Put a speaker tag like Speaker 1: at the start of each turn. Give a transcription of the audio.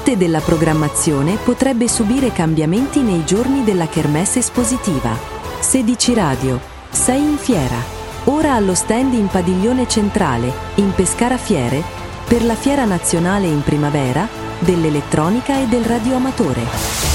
Speaker 1: Parte della programmazione potrebbe subire cambiamenti nei giorni della Kermesse espositiva. 16 Radio, 6 in fiera. Ora allo stand in Padiglione Centrale, in Pescara Fiere, per la Fiera Nazionale in Primavera, dell'Elettronica e del Radioamatore.